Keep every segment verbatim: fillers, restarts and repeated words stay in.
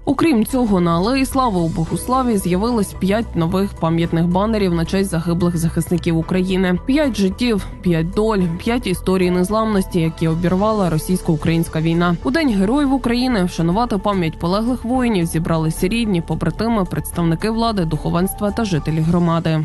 Окрім цього, на Алеї Слави у Богуславі з'явилось п'ять нових пам'ятних банерів на честь загиблих захисників України. П'ять життів, п'ять доль, п'ять історій незламності, які обірвала російсько-українська війна. У День Героїв України вшанувати пам'ять полеглих воїнів зібралися рідні, побратими, представники влади, духовенства та жителі громади.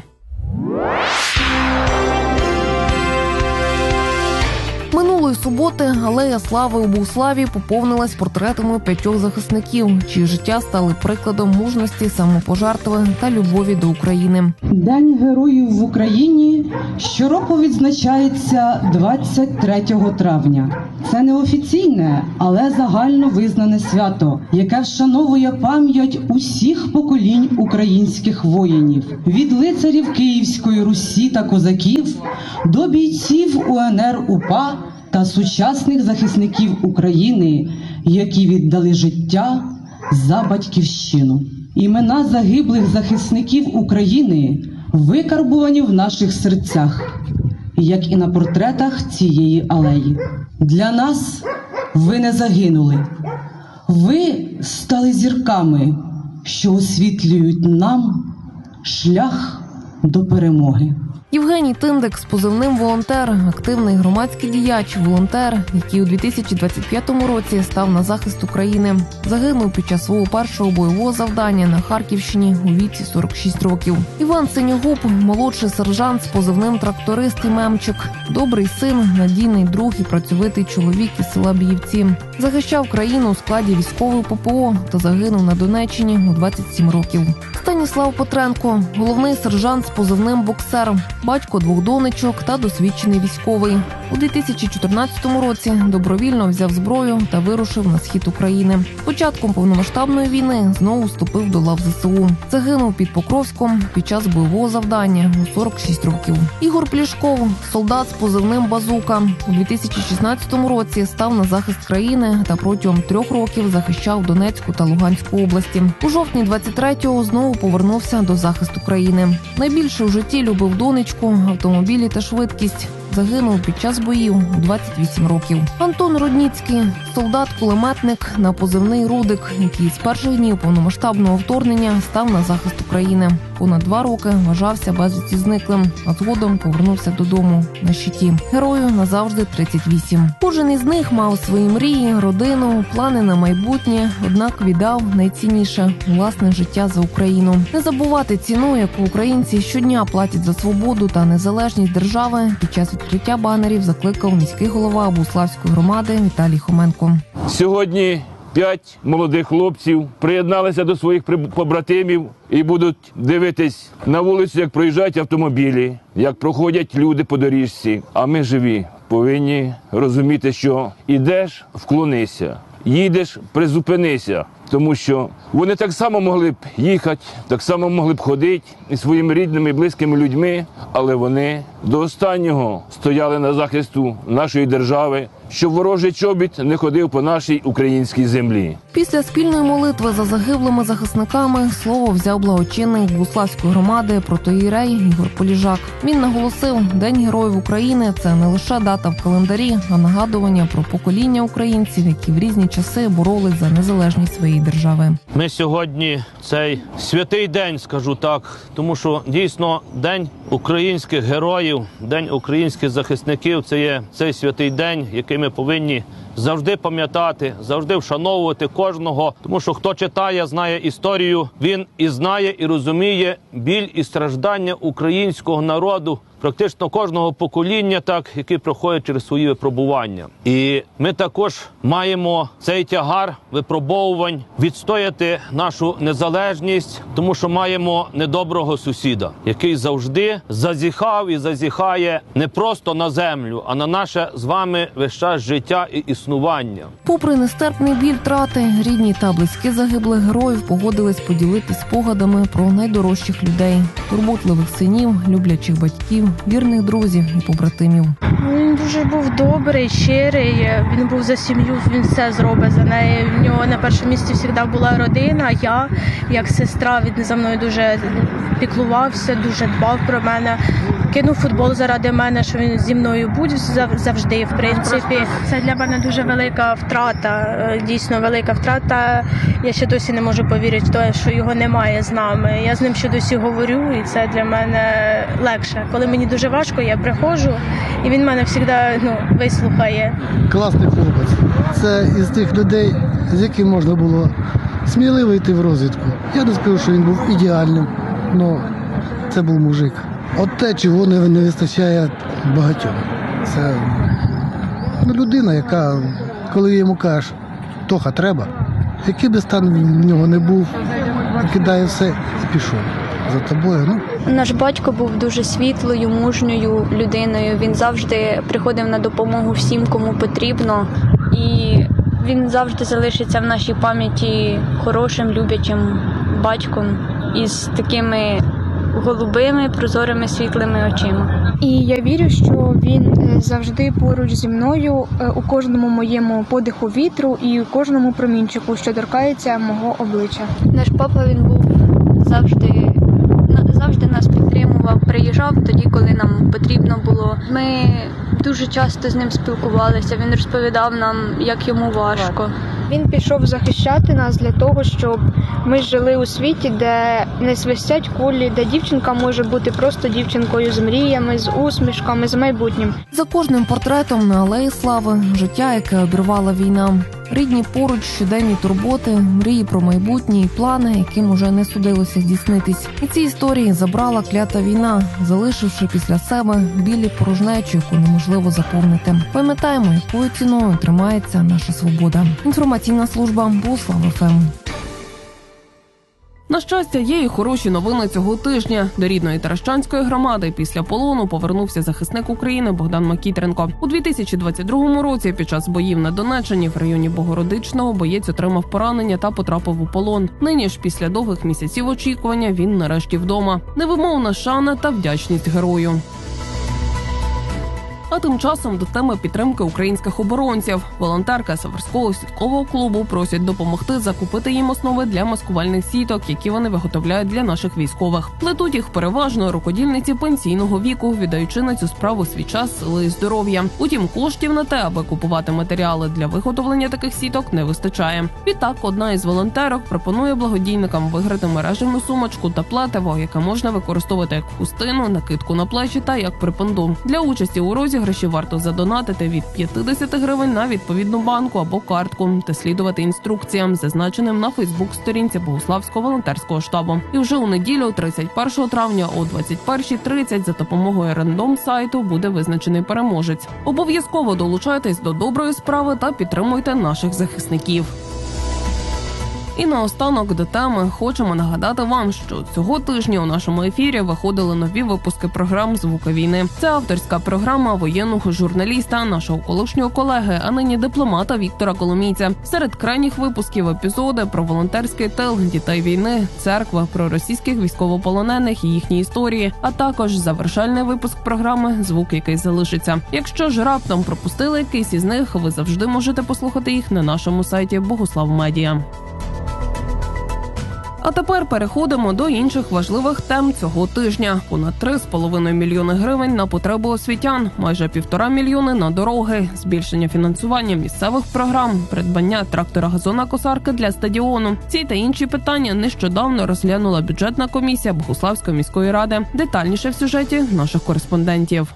Минулої суботи Алея Слави у Богуславі поповнилась портретами п'ятьох захисників, чиї життя стали прикладом мужності, самопожертви та любові до України. День Героїв в Україні щороку відзначається двадцять третього травня. Це не офіційне, але загально визнане свято, яке вшановує пам'ять усіх поколінь українських воїнів. Від лицарів Київської Русі та козаків до бійців У Ен Ер У Пе А та сучасних захисників України, які віддали життя за батьківщину. Імена загиблих захисників України викарбувані в наших серцях, як і на портретах цієї алеї. Для нас ви не загинули. Ви стали зірками, що освітлюють нам шлях до перемоги. Євгеній Тиндик з позивним «Волонтер» – активний громадський діяч, волонтер, який у дві тисячі двадцять п'ятому році став на захист України. Загинув під час свого першого бойового завдання на Харківщині у віці сорок шість років. Іван Синьогуб – молодший сержант з позивним «Тракторист» і «Мемчик». Добрий син, надійний друг і працьовитий чоловік із села Біївці. Захищав країну у складі військової Пе Пе О та загинув на Донеччині у двадцять сім років. Станіслав Петренко – головний сержант з позивним «Боксер», батько двох донечок та досвідчений військовий. У дві тисячі чотирнадцятому році добровільно взяв зброю та вирушив на схід України. Початком повномасштабної війни знову вступив до лав Зе Се У. Загинув під Покровськом під час бойового завдання у сорок шість років. Ігор Плішков – солдат з позивним «Базука». У дві тисячі шістнадцятому році став на захист країни та протягом трьох років захищав Донецьку та Луганську області. У жовтні двадцять третього знову повернувся до захисту країни. Найбільше у житті любив донечку, автомобілі та швидкість. Загинув під час боїв у двадцять вісім років. Антон Рудніцький – солдат-кулеметник на позивний «Рудик», який з перших днів повномасштабного вторгнення став на захист України. Понад два роки вважався безвісти зниклим, а згодом повернувся додому на щиті. Герою назавжди тридцять вісім. Кожен із них мав свої мрії, родину, плани на майбутнє, однак віддав найцінніше – власне життя за Україну. Не забувати ціну, яку українці щодня платять за свободу та незалежність держави, під час відкриття банерів закликав міський голова Богуславської громади Віталій Хоменко. Сьогодні п'ять молодих хлопців приєдналися до своїх побратимів і будуть дивитись на вулицю, як проїжджають автомобілі, як проходять люди по доріжці. А ми живі, повинні розуміти, що ідеш – вклонися, їдеш – призупинися. Тому що вони так само могли б їхати, так само могли б ходити із своїми рідними і близькими людьми, але вони до останнього стояли на захисту нашої держави, щоб ворожий чобіт не ходив по нашій українській землі. Після спільної молитви за загиблими захисниками слово взяв благочинний Богуславської громади протоієрей Ігор Поліжак. Він наголосив, День Героїв України – це не лише дата в календарі, а нагадування про покоління українців, які в різні часи боролись за незалежність своєї держави. Ми сьогодні цей святий день, скажу так, тому що дійсно День українських героїв, День українських захисників – це є цей святий день, який ми повинні завжди пам'ятати, завжди вшановувати кожного, тому що хто читає, знає історію, він і знає, і розуміє біль і страждання українського народу, практично кожного покоління, так, які проходять через свої випробування. І ми також маємо цей тягар випробовувань відстояти нашу незалежність, тому що маємо недоброго сусіда, який завжди зазіхав і зазіхає не просто на землю, а на наше з вами весь час життя і існування. Попри нестерпний біль втрати, рідні та близькі загиблих героїв погодились поділитись спогадами про найдорожчих людей, турботливих синів, люблячих батьків, вірних друзів і побратимів. Він дуже був добрий, щирий, він був за сім'ю, він все зробить за неї. В нього на першому місці завжди була родина, я, як сестра, він за мною дуже піклувався, дуже дбав про мене. кинув футбол заради мене, що він зі мною буде зав- завжди, в принципі. Це для мене дуже велика втрата, е, дійсно велика втрата. Я ще досі не можу повірити в те, що його немає з нами. Я з ним ще досі говорю, і це для мене легше. Коли мені дуже важко, я приходжу, і він мене завжди, ну, вислухає. Класний хлопець. Це із тих людей, з яким можна було сміливо йти в розвідку. Я не скажу, що він був ідеальним, але це був мужик. От те, чого не, не вистачає багатьом. Це ну, людина, яка, коли йому кажеш, Тоха, треба, який би стан в нього не був, кидає все і пішов за тобою. Ну. Наш батько був дуже світлою, мужньою людиною. Він завжди приходив на допомогу всім, кому потрібно. І він завжди залишиться в нашій пам'яті хорошим, люблячим батьком із такими голубими, прозорими, світлими очима. І я вірю, що він завжди поруч зі мною у кожному моєму подиху вітру і у кожному промінчику, що торкається мого обличчя. Наш папа, він був завжди, завжди нас підтримував, приїжджав тоді, коли нам потрібно було. Ми дуже часто з ним спілкувалися, він розповідав нам, як йому важко. Він пішов захищати нас для того, щоб ми жили у світі, де не свистять кулі, де дівчинка може бути просто дівчинкою з мріями, з усмішками, з майбутнім. За кожним портретом на Алеї Слави – життя, яке обірвала війна. Рідні поруч, щоденні турботи, мрії про майбутнє і плани, яким уже не судилося здійснитись. І ці історії забрала клята війна, залишивши після себе білі порожнечу, яку неможливо заповнити. Пам'ятаємо, якою ціною тримається наша свобода. Інформаційна служба Богуслав еф ем. На щастя, є і хороші новини цього тижня. До рідної Таращанської громади після полону повернувся захисник України Богдан Макітренко. У дві тисячі двадцять другому році під час боїв на Донеччині в районі Богородичного боєць отримав поранення та потрапив у полон. Нині ж після довгих місяців очікування він нарешті вдома. Невимовна шана та вдячність герою. А тим часом до теми підтримки українських оборонців. Волонтерка Саверського сіткового клубу просять допомогти закупити їм основи для маскувальних сіток, які вони виготовляють для наших військових. Плетуть їх переважно рукодільниці пенсійного віку, віддаючи на цю справу свій час, сили і здоров'я. Утім, коштів на те, аби купувати матеріали для виготовлення таких сіток, не вистачає. Відтак, одна із волонтерок пропонує благодійникам виграти мережевну сумочку та плетиво, яке можна використовувати як хустину, накидку на плечі та як припинду. Для участі у розі гроші варто задонатити від п'ятдесят гривень на відповідну банку або картку та слідувати інструкціям, зазначеним на Фейсбук-сторінці Богуславського волонтерського штабу. І вже у неділю, тридцять першого травня о двадцять першій тридцять за допомогою рандом-сайту буде визначений переможець. Обов'язково долучайтесь до доброї справи та підтримуйте наших захисників. І наостанок до теми хочемо нагадати вам, що цього тижня у нашому ефірі виходили нові випуски програм «Звуки війни». Це авторська програма воєнного журналіста, нашого колишнього колеги, а нині дипломата Віктора Коломійця. Серед крайніх випусків епізоди про волонтерський тил, дітей війни, церква, про російських військовополонених і їхні історії, а також завершальний випуск програми «Звук, який залишиться». Якщо ж раптом пропустили якийсь із них, ви завжди можете послухати їх на нашому сайті Богуслав Медіа. А тепер переходимо до інших важливих тем цього тижня. Понад три з половиною мільйони гривень на потреби освітян, майже півтора мільйони на дороги, збільшення фінансування місцевих програм, придбання трактора-газонокосарки для стадіону. Ці та інші питання нещодавно розглянула бюджетна комісія Богуславської міської ради. Детальніше в сюжеті наших кореспондентів.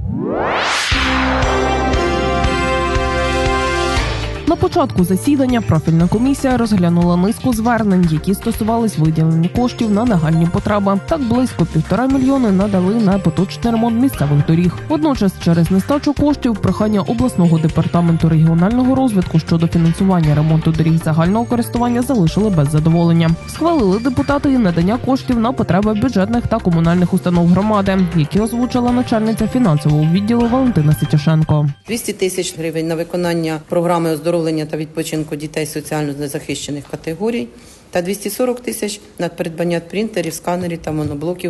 На початку засідання профільна комісія розглянула низку звернень, які стосувались виділення коштів на нагальні потреби. Так близько півтора мільйони надали на поточний ремонт місцевих доріг. Водночас через нестачу коштів прохання обласного департаменту регіонального розвитку щодо фінансування ремонту доріг загального користування залишили без задоволення. Схвалили депутати і надання коштів на потреби бюджетних та комунальних установ громади, які озвучила начальниця фінансового відділу Валентина Ситюшенко. двісті тисяч гривень на виконання програми оздоровлення та відпочинку дітей соціально незахищених категорій та двісті сорок тисяч на придбання принтерів, сканерів та моноблоків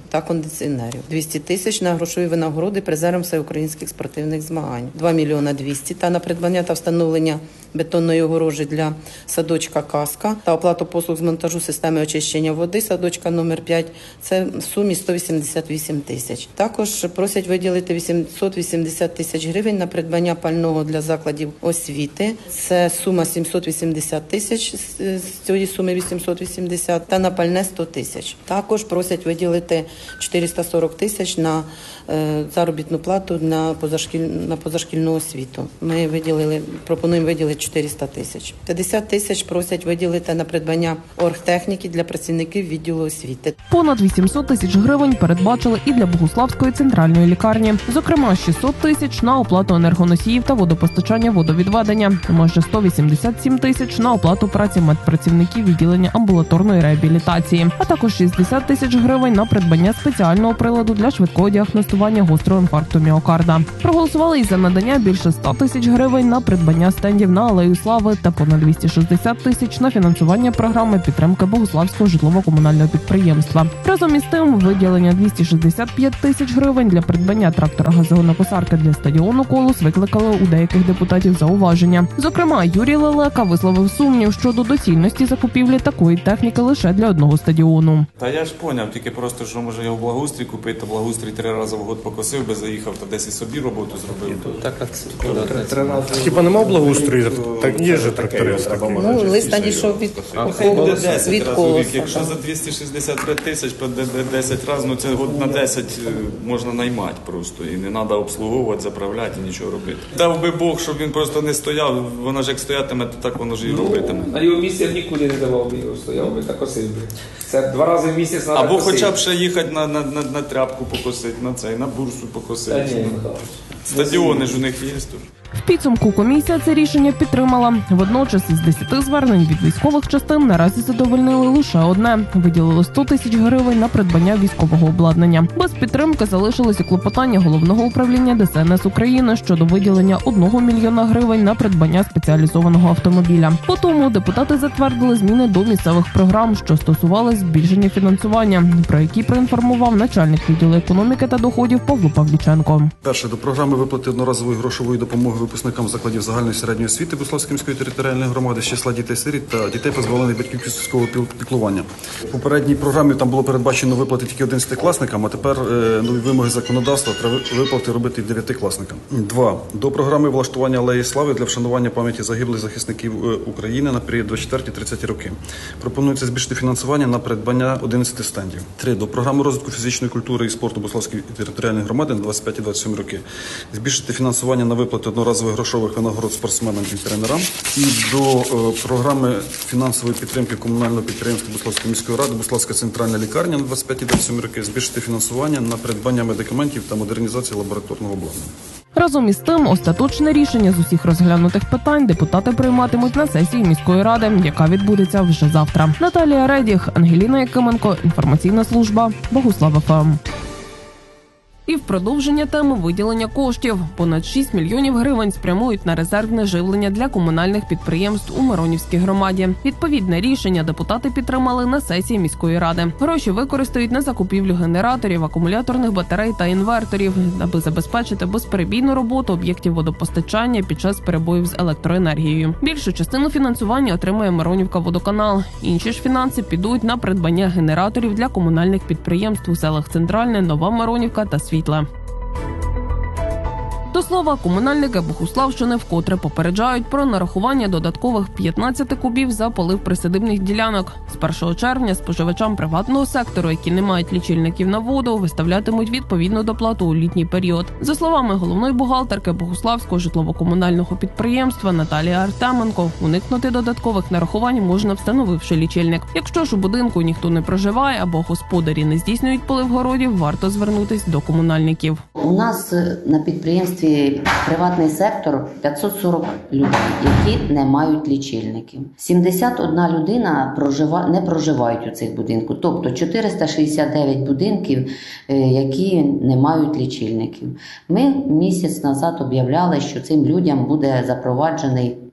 та кондиціонерів. двісті тисяч на грошові винагороди призерам всеукраїнських спортивних змагань. два мільйони двісті та на придбання та встановлення бетонної огорожі для садочка «Казка» та оплату послуг з монтажу системи очищення води садочка номер п'ять. Це в сумі сто вісімдесят вісім тисяч. Також просять виділити вісімсот вісімдесят тисяч гривень на придбання пального для закладів освіти. Це сума сімсот вісімдесят тисяч, з цієї суми вісімсот вісімдесят, та на пальне сто тисяч. Також просять виділити чотириста сорок тисяч на е, заробітну плату на, позашкіль... на позашкільну освіту. Ми виділили, пропонуємо виділити чотириста тисяч. п'ятдесят тисяч просять виділити на придбання оргтехніки для працівників відділу освіти. Понад вісімсот тисяч гривень передбачили і для Богуславської центральної лікарні. Зокрема, шістсот тисяч на оплату енергоносіїв та водопостачання водовідведення, майже сто вісімдесят сім тисяч на оплату праці медпрацівників відділення амбулаторної реабілітації, а також шістдесят тисяч гривень на придбання спеціального приладу для швидкого діагностування гострого інфаркту міокарда. Проголосували і за надання більше ста тисяч гривень на придбання стендів на Алею Слави та понад двісті шістдесят тисяч на фінансування програми підтримки Богуславського житлово-комунального підприємства. Разом із тим, виділення двісті шістдесят п'ять тисяч гривень для придбання трактора газонокосарки для стадіону «Колос» викликали у деяких депутатів зауваження. Зокрема, Юрій Лелека висловив сумнів щодо доцільності закупівлі такої техніки лише для одного стадіону. Та я ж поняв, тільки просто, що може його в благоустрій купити, то благоустрій три рази в год покосив би, заїхав, та десь і собі роботу зробив. Хіба нема благоустрою? Так є ж трактори. Ну, лист надійшов від від «Колоса». Якщо за двісті шістдесят три тисяч по десять разів, ну це год на десять можна наймати просто. І не треба обслуговувати, заправляти і нічого робити. Дав би Бог, щоб він просто не стояв, воно ж як стоятиме, то так воно ж і робитиме. На його місці я нікуди не давав би його, стояв би та косив би. Це два рази в місяць треба Або косити. хоча б ще їхати на, на, на, на тряпку покосити, на цей, на бурсу покосити. Та ні, стадіони ж у них є тут. В підсумку комісія це рішення підтримала. Водночас із десяти звернень від військових частин наразі задовольнили лише одне. Виділили сто тисяч гривень на придбання військового обладнання. Без підтримки залишилося клопотання Головного управління Де Се Ен Ес України щодо виділення одного мільйона гривень на придбання спеціалізованого автомобіля. По тому депутати затвердили зміни до місцевих програм, що стосувалися збільшення фінансування, про які проінформував начальник відділу економіки та доходів Павло Павліченко. Перше, до програми виплати одноразової грошової допомоги випускникам закладів загальної середньої освіти Богуславської міської територіальної громади з числа дітей-сиріт та дітей, позбавлених батьківського сільського піклування. В попередній програмі там було передбачено виплати тільки одинадцятикласникам, а тепер е, нові вимоги законодавства треба виплати робити і дев'ятикласникам. Два. До програми влаштування Алеї Слави для вшанування пам'яті загиблих захисників України на період двадцять четверті - тридцяті роки. Пропонується збільшити фінансування на придбання одинадцяти стендів. Три. До програми розвитку фізичної культури і спорту Богуславської територіальної громади на двадцять п'яті - двадцять сьомі роки. Збільшити фінансування на виплати одноразових грошових винагород спортсменам і тренерам. І до е, програми фінансової підтримки комунального підприємства Богуславської міської ради Богуславська центральна лікарня на двадцять п'яті - двадцять сьомі роки збільшити фінансування на придбання медикаментів та модернізацію лабораторного обладнання. Разом із тим, остаточне рішення з усіх розглянутих питань депутати прийматимуть на сесії міської ради, яка відбудеться вже завтра. Наталія Редіх, Ангеліна Якименко, інформаційна служба, Богуслав Еф Ем. І в продовження теми виділення коштів. Понад шість мільйонів гривень спрямують на резервне живлення для комунальних підприємств у Миронівській громаді. Відповідне рішення депутати підтримали на сесії міської ради. Гроші використають на закупівлю генераторів, акумуляторних батарей та інверторів, аби забезпечити безперебійну роботу об'єктів водопостачання під час перебоїв з електроенергією. Більшу частину фінансування отримує Миронівка водоканал. Інші ж фінанси підуть на придбання генераторів для комунальних підприємств у селах Центральне, Нова Миронівка та Світле. До слова, комунальники Богуславщини вкотре попереджають про нарахування додаткових п'ятнадцяти кубів за полив присадибних ділянок. З першого червня споживачам приватного сектору, які не мають лічильників на воду, виставлятимуть відповідну доплату у літній період. За словами головної бухгалтерки Богуславського житлово-комунального підприємства Наталії Артеменко, уникнути додаткових нарахувань можна, встановивши лічильник. Якщо ж у будинку ніхто не проживає або господарі не здійснюють полив городів, варто звернутись до комунальників. У нас на підприємстві приватний сектор п'ятсот сорок людей, які не мають лічильників. сімдесят одна людина прожива... не проживають у цих будинках, тобто чотириста шістдесят дев'ять будинків, які не мають лічильників. Ми місяць назад об'являли, що цим людям буде запроваджений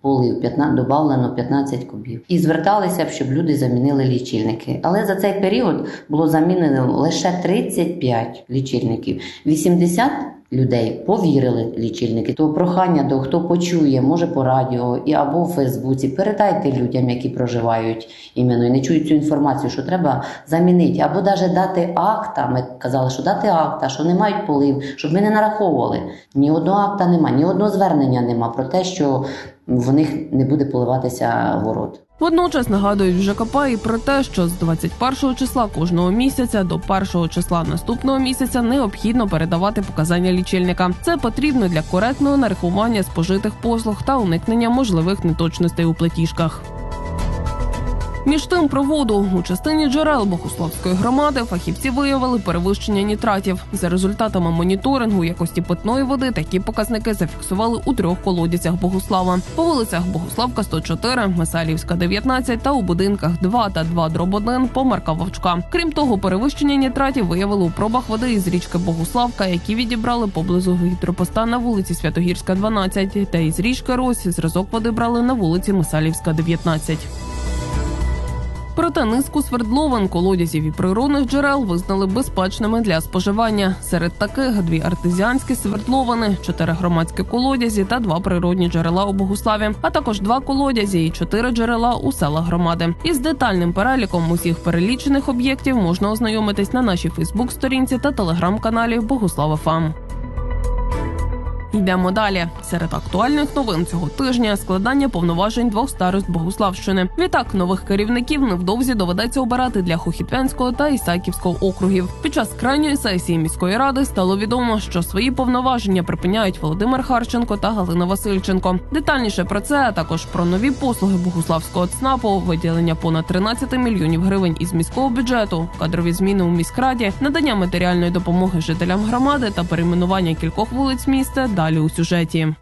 полив, додавлено п'ятнадцять кубів. І зверталися б, щоб люди замінили лічильники. Але за цей період було замінено лише тридцять п'ять лічильників. вісімдесят людей повірили лічильники. То прохання до хто почує, може по радіо і або в Фейсбуці, передайте людям, які проживають іменно і не чують цю інформацію, що треба замінити. Або навіть дати акта, ми казали, що дати акта, що не мають полив, щоб ми не нараховували. Ні одного акта нема, ні одного звернення нема про те, що в них не буде поливатися город. Водночас нагадують в ЖКП і про те, що з двадцять першого числа кожного місяця до першого числа наступного місяця необхідно передавати показання лічильника. Це потрібно для коректного нарахування спожитих послуг та уникнення можливих неточностей у платіжках. Між тим, про воду. У частині джерел Богуславської громади фахівці виявили перевищення нітратів. За результатами моніторингу якості питної води такі показники зафіксували у трьох колодязях Богуслава. По вулицях Богуславка сто чотири, Месалівська дев'ятнадцять та у будинках два та два дроб один по Марка Вовчка. Крім того, перевищення нітратів виявили у пробах води із річки Богуславка, які відібрали поблизу гідропоста на вулиці Святогірська дванадцять, та із річки Рось зразок води брали на вулиці Месалівська дев'ятнадцять. Проте низку свердловин, колодязів і природних джерел визнали безпечними для споживання. Серед таких дві артезіанські свердловини, чотири громадські колодязі та два природні джерела у Богуславі, а також два колодязі і чотири джерела у селах громади. Із детальним переліком усіх перелічених об'єктів можна ознайомитись на нашій Фейсбук-сторінці та телеграм-каналі Богуслав ФМ. Йдемо далі. Серед актуальних новин цього тижня – складання повноважень двох старост Богуславщини. Відтак, нових керівників невдовзі доведеться обирати для Хохітвенського та Ісаківського округів. Під час крайньої сесії міської ради стало відомо, що свої повноваження припиняють Володимир Харченко та Галина Васильченко. Детальніше про це, а також про нові послуги Богуславського ЦНАПу, виділення понад тринадцять мільйонів гривень із міського бюджету, кадрові зміни у міськраді, надання матеріальної допомоги жителям громади та перейменування кількох вулиць міста – далі у сюжеті.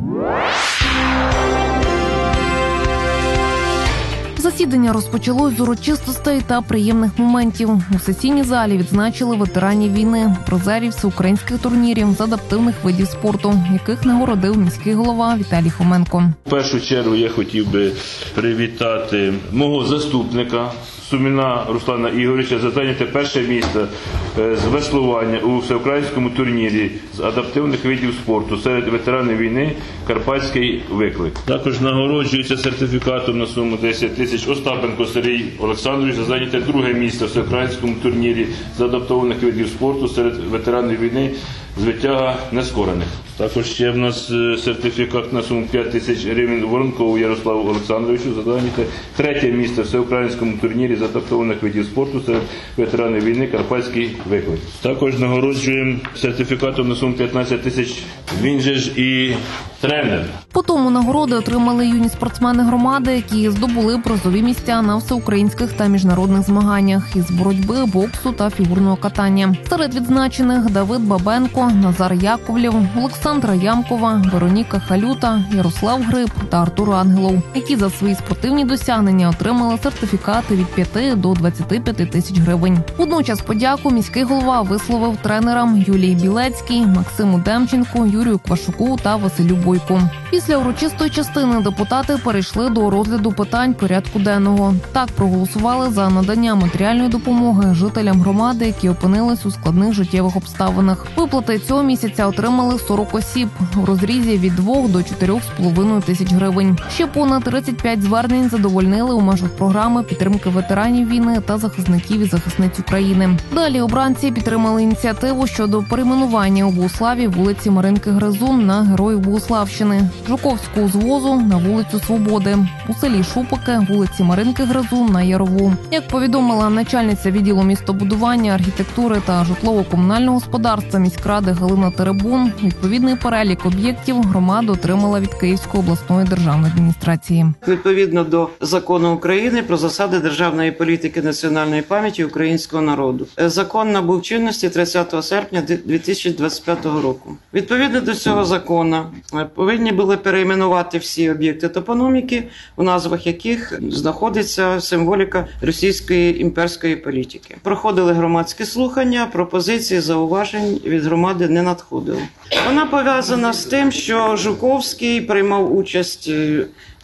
Засідання розпочалось з урочистостей та приємних моментів. У сесійній залі відзначили ветеранів війни, призерів всеукраїнських турнірів з адаптивних видів спорту, яких нагородив міський голова Віталій Хоменко. В першу чергу я хотів би привітати мого заступника Суміна Руслана Ігоровича за зайняте перше місце з веслування у всеукраїнському турнірі з адаптивних видів спорту серед ветеранів війни «Карпатський виклик». Також нагороджується сертифікатом на суму десять тисяч Остапенко Сергій Олександрович за зайняте друге місце в всеукраїнському турнірі з адаптованих видів спорту серед ветеранів війни з витяга нескорених. Також ще в нас сертифікат на суму п'ять тисяч гривень Воронкову Ярославу Олександровичу за зайняте третє місце в всеукраїнському турнірі з адаптованих видів спорту серед ветеранів війни «Карпатський виклик». Також нагороджуємо сертифікатом на суму п'ятнадцять тисяч, він же ж і тренер. По тому нагороди отримали юні спортсмени громади, які здобули призові місця на всеукраїнських та міжнародних змаганнях із боротьби, боксу та фігурного катання. Серед відзначених Давид Бабенко, Назар Яковлєв, Олександра Ямкова, Вероніка Халюта, Ярослав Гриб та Артур Ангелов, які за свої спортивні досягнення отримали сертифікати від п'яти до двадцяти п'яти тисяч гривень. Водночас подяку міський голова висловив тренерам Юлії Білецькій, Максиму Демченку, Юрію Квашуку та Василю Бойку. Після урочистої частини депутати перейшли до розгляду питань порядку денного. Так проголосували за надання матеріальної допомоги жителям громади, які опинились у складних життєвих обставинах. Виплати цього місяця отримали сорок осіб у розрізі від двох до чотирьох з половиною тисяч гривень. Ще понад тридцять п'ять звернень задовольнили у межах програми підтримки ветеранів війни та захисників і захисниць України. Далі обранці підтримали ініціативу щодо перейменування у Богуславі вулиці Маринки Гризун на Героїв Богуславщини, Жуковського звозу на вулицю Свободи, у селі Шупаки вулиці Маринки Гризун на Ярову. Як повідомила начальниця відділу містобудування, архітектури та житлово-комунального господарства міськради Галина Теребун, відповідний перелік об'єктів громада отримала від Київської обласної державної адміністрації. Відповідно до закону України про засади державної політики національної пам'яті українського народу. Закон набув чинності тридцятого серпня дві тисячі двадцять п'ятого року. Відповідно до цього закону повинні були перейменувати всі об'єкти топономіки, у назвах яких знаходиться символіка російської імперської політики. Проходили громадські слухання, пропозиції, зауважень від громади не надходило. Вона пов'язана з тим, що Жуковський приймав участь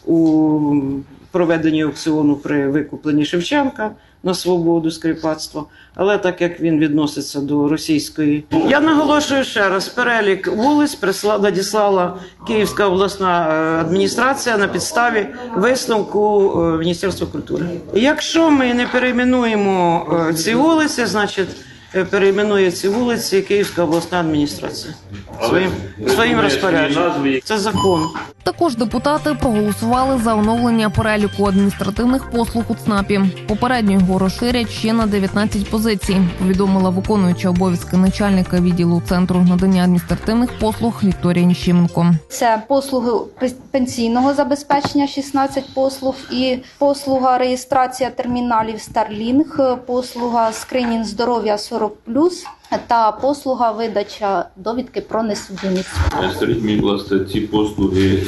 у проведенні аукціону при викупленні Шевченка на свободу з кріпацтва, але так як він відноситься до російської. Я наголошую ще раз, перелік вулиць надіслала Київська обласна адміністрація на підставі висновку Міністерства культури. Якщо ми не перейменуємо ці вулиці, значить перейменує ці вулиці Київська обласна адміністрація своїм, своїм розпорядженням. Це закон. Також депутати проголосували за оновлення переліку адміністративних послуг у ЦНАПі. Попередньо його розширять ще на дев'ятнадцять позицій, повідомила виконуюча обов'язки начальника відділу Центру надання адміністративних послуг Вікторія Ніщеменко. Це послуги пенсійного забезпечення – шістнадцять послуг, і послуга реєстрація терміналів Starlink, послуга скринінг здоров'я сорок плюс, та послуга видача довідки про несудимість. Скажіть мені, будь ласка, ці послуги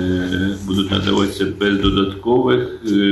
е, будуть надаватися без додаткових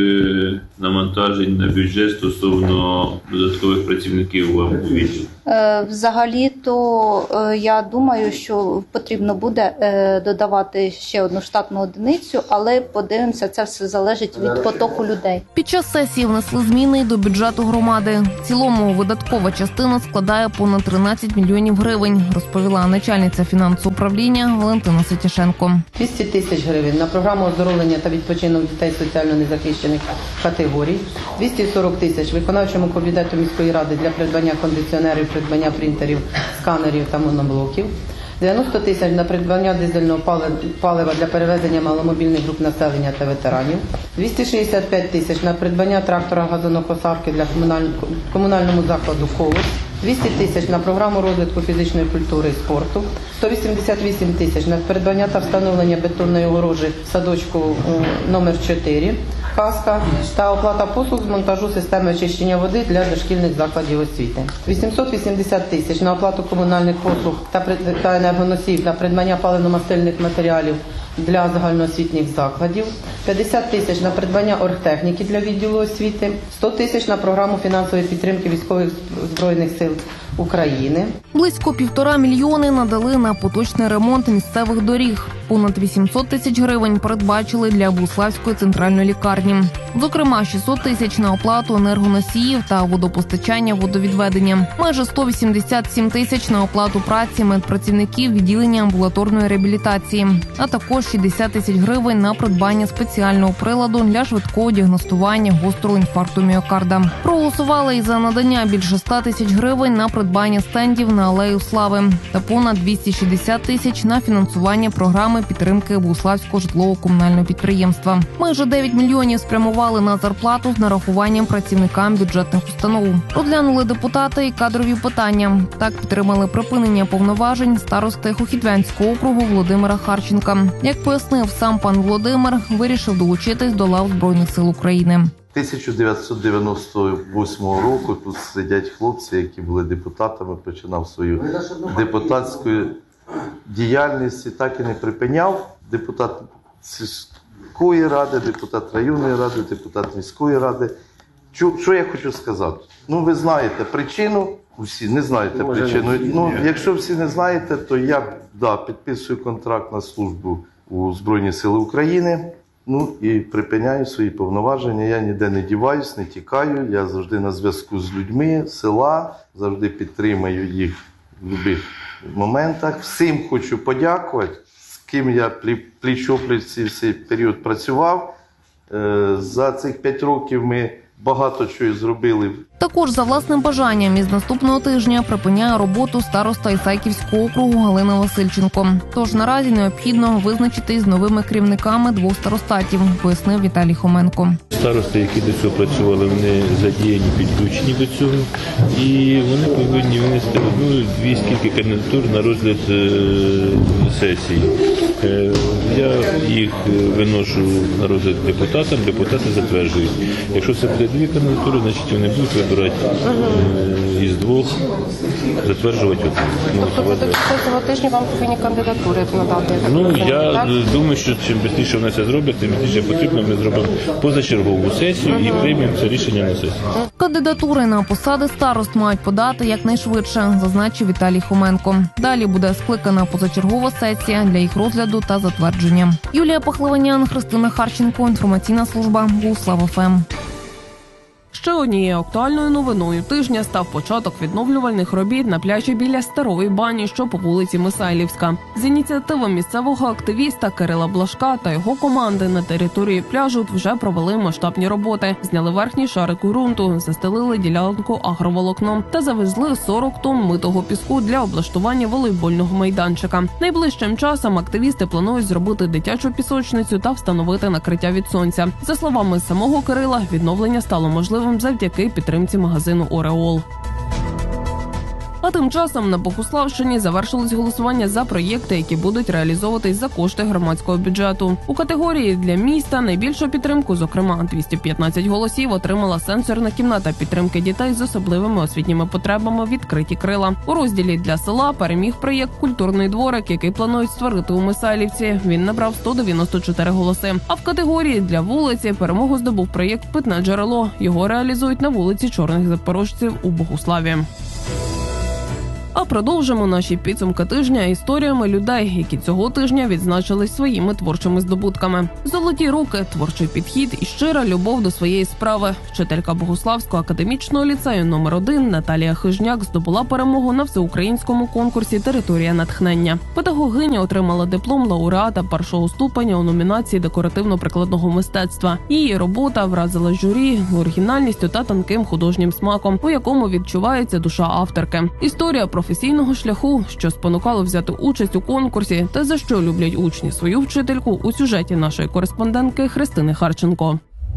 е, навантажень на бюджет стосовно додаткових працівників у відділі? Е, взагалі-то е, я думаю, що потрібно буде е, додавати ще одну штатну одиницю, але подивимося, це все залежить від потоку людей. Під час сесії внесли зміни до бюджету громади. В цілому видаткова частина складає понад тринадцять мільйонів гривень, розповіла начальниця фінансового управління Валентина Сетішенко. двісті тисяч гривень на програму оздоровлення та відпочинок дітей соціально незахищених категорій, двісті сорок тисяч виконавчому комітету міської ради для придбання кондиціонерів, придбання принтерів, сканерів та моноблоків, дев'яносто тисяч на придбання дизельного палива для перевезення маломобільних груп населення та ветеранів, двісті шістдесят п'ять тисяч на придбання трактора газонокосарки для комунальному закладу «Колос», двісті тисяч на програму розвитку фізичної культури і спорту, сто вісімдесят вісім тисяч на придбання та встановлення бетонної огорожі в садочку номер чотири «Казка» та оплата послуг з монтажу системи очищення води для дошкільних закладів освіти. вісімсот вісімдесят тисяч на оплату комунальних послуг та енергоносіїв на придбання паливно-мастильних матеріалів для загальноосвітніх закладів, п'ятдесят тисяч на придбання оргтехніки для відділу освіти, сто тисяч на програму фінансової підтримки військових збройних сил України. Близько півтора мільйони надали на поточний ремонт місцевих доріг. Понад вісімсот тисяч гривень передбачили для Богуславської центральної лікарні. Зокрема, шістсот тисяч на оплату енергоносіїв та водопостачання, водовідведення. Майже сто вісімдесят сім тисяч на оплату праці медпрацівників відділення амбулаторної реабілітації. А також шістдесят тисяч гривень на придбання спеціального приладу для швидкого діагностування гострого інфаркту міокарда. Проголосували і за надання більше ста тисяч гривень на придбання стендів на Алею Слави та понад двісті шістдесят тисяч на фінансування програми підтримки Богуславського житлово-комунального підприємства. Майже дев'ять мільйонів спрямували на зарплату з нарахуванням працівникам бюджетних установ. Розглянули депутати і кадрові питання. Так підтримали припинення повноважень старости Хохідвянського округу Володимира Харченка. Як пояснив сам пан Володимир, вирішив долучитись до лав Збройних сил України. тисяча дев'ятсот дев'яносто восьмого року тут сидять хлопці, які були депутатами, починав свою депутатську діяльність і так і не припиняв. Депутат сільської ради, депутат районної ради, депутат міської ради. Що я хочу сказати? Ну, ви знаєте причину, усі не знаєте причину. Ну, якщо всі не знаєте, то я да, підписую контракт на службу у Збройні Сили України. Ну і припиняю свої повноваження, я ніде не діваюсь, не тікаю, я завжди на зв'язку з людьми села, завжди підтримую їх в будь-яких моментах. Всім хочу подякувати, з ким я пліч-опліч цей період працював. За цих п'ять років ми багато чого зробили. Також за власним бажанням із наступного тижня припиняє роботу староста Ісаківського округу Галина Васильченко. Тож наразі необхідно визначитись з новими керівниками двох старостатів, пояснив Віталій Хоменко. Старости, які до цього працювали, вони задіяні, підключені до цього. І вони повинні винести одну-дві скільки кандидатур на розгляд е- сесії. Е- я їх виношу на розгляд депутатам, депутати затверджують. Якщо це буде дві кандидатури, значить вони будуть вибирати е- із двох, затверджувати одну. Тобто цього тижня вам повинні кандидатури надати? Ну, я так? думаю, що чим швидше вони це зроблять, тим більше потрібно, ми зробимо позачергову сесію і приймемо це рішення на сесії. Кандидатури на посади старост мають подати якнайшвидше, зазначив Віталій Хоменко. Далі буде скликана позачергова сесія. Для їх розгляду перегляду та затвердження. Юлія Пахливанян, Христина Харченко, інформаційна служба Богуслав еф ем. Ще однією актуальною новиною тижня став початок відновлювальних робіт на пляжі біля Старої бані, що по вулиці Мисайлівська. З ініціативи місцевого активіста Кирила Блажка та його команди на території пляжу вже провели масштабні роботи. Зняли верхній шарик ґрунту, застелили ділянку агроволокном та завезли сорок тонн митого піску для облаштування волейбольного майданчика. Найближчим часом активісти планують зробити дитячу пісочницю та встановити накриття від сонця. За словами самого Кирила, відновлення стало можливим завдяки підтримці магазину «Ореол». А тим часом на Богуславщині завершилось голосування за проєкти, які будуть реалізовуватись за кошти громадського бюджету. У категорії для міста найбільшу підтримку, зокрема двісті п'ятнадцять голосів, отримала сенсорна кімната підтримки дітей з особливими освітніми потребами «Відкриті крила». У розділі для села переміг проєкт «Культурний дворик», який планують створити у Мисайлівці. Він набрав сто дев'яносто чотири голоси. А в категорії для вулиці перемогу здобув проєкт «Питне джерело». Його реалізують на вулиці Чорних Запорожців у Богуславі. А продовжимо наші підсумки тижня історіями людей, які цього тижня відзначились своїми творчими здобутками. Золоті руки, творчий підхід і щира любов до своєї справи. Вчителька Богуславського академічного ліцею номер один Наталія Хижняк здобула перемогу на всеукраїнському конкурсі «Територія натхнення». Педагогиня отримала диплом лауреата першого ступеня у номінації декоративно-прикладного мистецтва. Її робота вразила журі оригінальністю та тонким художнім смаком, у якому відчувається душа авторки. Історія про професійного шляху, що спонукало взяти участь у конкурсі, та за що люблять учні свою вчительку, у сюжеті нашої кореспондентки Христини Харченко.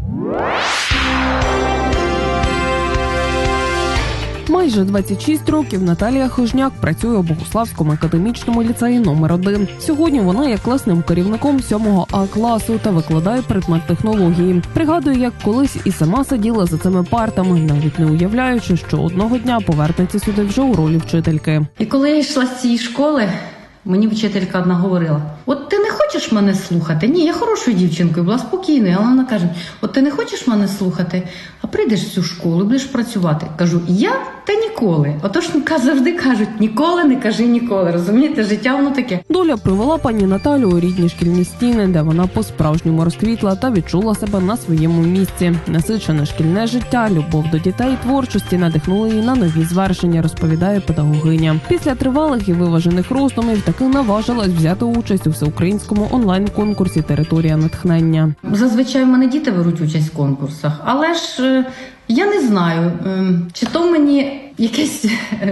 Майже двадцять шість років Наталія Хижняк працює у Богуславському академічному ліцеї номер один. Сьогодні вона є класним керівником сьомого А класу та викладає предмет технології. Пригадує, як колись і сама сиділа за цими партами, навіть не уявляючи, що одного дня повернеться сюди вже у ролі вчительки. І коли я йшла з цієї школи, мені вчителька одна говорила: от ти не хочеш мене слухати? Ні, я хорошою дівчинкою, була спокійною, але вона каже: от ти не хочеш мене слухати, а прийдеш в цю школу і будеш працювати. Кажу: я? Та ніколи. Отож, завжди кажуть, ніколи не кажи ніколи. Розумієте, життя воно таке. Доля привела пані Наталю у рідні шкільні стіни, де вона по-справжньому розквітла та відчула себе на своєму місці. Насичене шкільне життя, любов до дітей і творчості надихнули її на нові звершення, розповідає педагогиня. Після тривалих і виважених роздумів таки наважилась взяти участь у всеукраїнському онлайн-конкурсі «Територія натхнення». Зазвичай в мене діти беруть участь в конкурсах, але ж я не знаю, чи то мені якесь,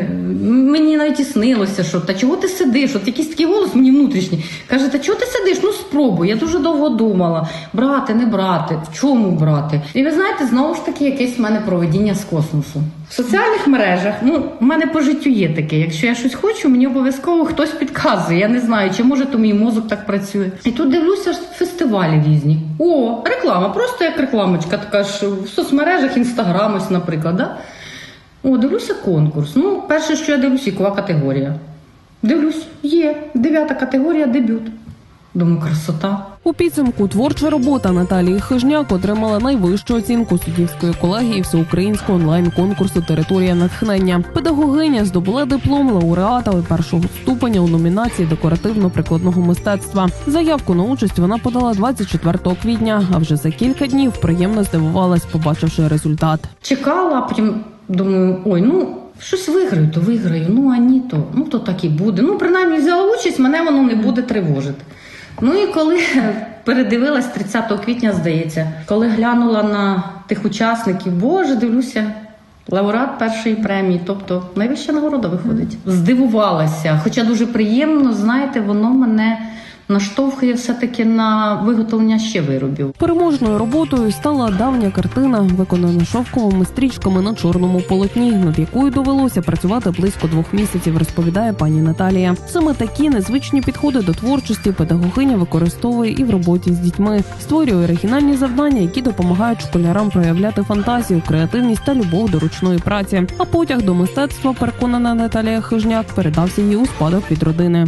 мені навіть і снилося, що та чого ти сидиш, от якийсь такий голос мені внутрішній, каже: та чого ти сидиш, ну спробуй. Я дуже довго думала, брати, не брати, в чому брати. І ви знаєте, знову ж таки, якесь в мене провидіння з космосу. В соціальних мережах, ну, в мене по життю є таке, якщо я щось хочу, мені обов'язково хтось підказує, я не знаю, чи може то мій мозок так працює. І тут дивлюся фестивалі різні. О, реклама, просто як рекламочка, така ж в соцмережах, інстаграм ось, наприклад, да? О, дивлюся конкурс. Ну, перше, що я дивлюсь, вікова категорія. Дивлюсь, є, дев'ята категорія, дебют. Думаю, красота. У підсумку творча робота Наталії Хижняк отримала найвищу оцінку суддівської колегії всеукраїнського онлайн-конкурсу «Територія натхнення». Педагогиня здобула диплом лауреата першого ступеня у номінації декоративно-прикладного мистецтва. Заявку на участь вона подала двадцять четвертого квітня, а вже за кілька днів приємно здивувалась, побачивши результат. Чекала, потім думаю, ой, ну, щось виграю, то виграю, ну, а ні, то, ну, то так і буде. Ну, принаймні, взяла участь, мене воно не буде тривожити. Ну і коли передивилась тридцятого квітня, здається, коли глянула на тих учасників, боже, дивлюся, лауреат першої премії, тобто найвища нагорода виходить. Здивувалася, хоча дуже приємно, знаєте, воно мене наштовхує все-таки на виготовлення ще виробів. Переможною роботою стала давня картина, виконана шовковими стрічками на чорному полотні, над якою довелося працювати близько двох місяців, розповідає пані Наталія. Саме такі незвичні підходи до творчості педагогиня використовує і в роботі з дітьми. Створює оригінальні завдання, які допомагають школярам проявляти фантазію, креативність та любов до ручної праці. А потяг до мистецтва, переконана Наталія Хижняк, передався їй у спадок від родини.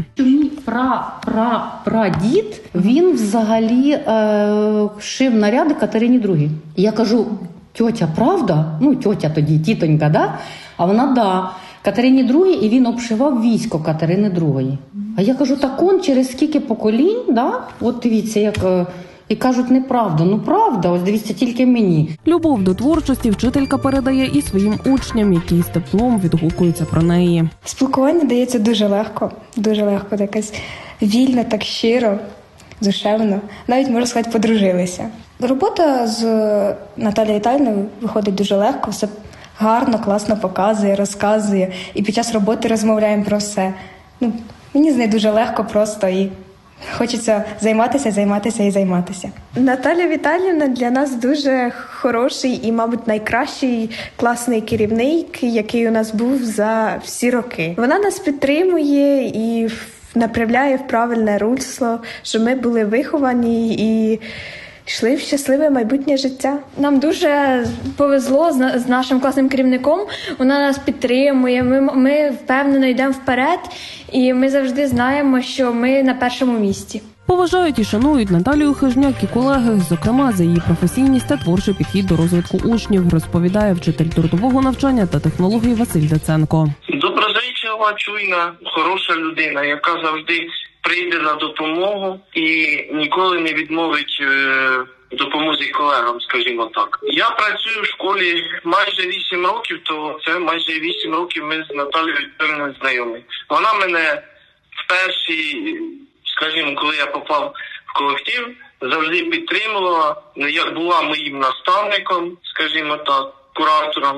Пра-пра-прадід, він взагалі е, шив наряди Катерині другій. Я кажу: тьотя, правда? Ну, тьотя тоді, тітонька, да? А вона: да. Катерині другій, і він обшивав військо Катерини другої. А я кажу, так он через скільки поколінь, да? От дивіться, як... І кажуть, неправда. Ну правда, ось дивіться тільки мені. Любов до творчості вчителька передає і своїм учням, які з теплом відгукуються про неї. Спілкування дається дуже легко, дуже легко, якось вільно, так щиро, душевно. Навіть, можна сказати, подружилися. Робота з Наталією Віталіївною виходить дуже легко, все гарно, класно показує, розказує. І під час роботи розмовляємо про все. Ну, мені з нею дуже легко просто і хочеться займатися, займатися і займатися. Наталя Віталіївна для нас дуже хороший і, мабуть, найкращий класний керівник, який у нас був за всі роки. Вона нас підтримує і направляє в правильне русло, щоб ми були виховані і йшли в щасливе майбутнє життя. Нам дуже повезло з, з нашим класним керівником. Вона нас підтримує, ми, ми впевнено йдемо вперед, і ми завжди знаємо, що ми на першому місці. Поважають і шанують Наталію Хижняк і колеги, зокрема за її професійність та творчий підхід до розвитку учнів, розповідає вчитель трудового навчання та технологій Василь Даценко. Доброзичлива, чуйна, хороша людина, яка завжди прийде на допомогу і ніколи не відмовить е, допомозі колегам, скажімо так. Я працюю в школі майже вісім років, то це майже вісім років ми з Наталією Віталіївною знайомі. Вона мене в перші, скажімо, коли я попав в колектив, завжди підтримувала, як була моїм наставником, скажімо так, куратором.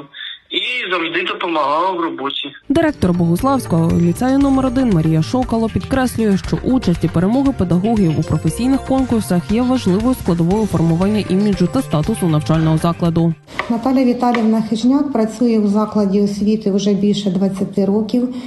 І завжди допомагала в роботі. Директор Богуславського ліцею номер один Марія Шокало підкреслює, що участь і перемоги педагогів у професійних конкурсах є важливою складовою формування іміджу та статусу навчального закладу. Наталя Віталіївна Хижняк працює у закладі освіти вже більше двадцяти років.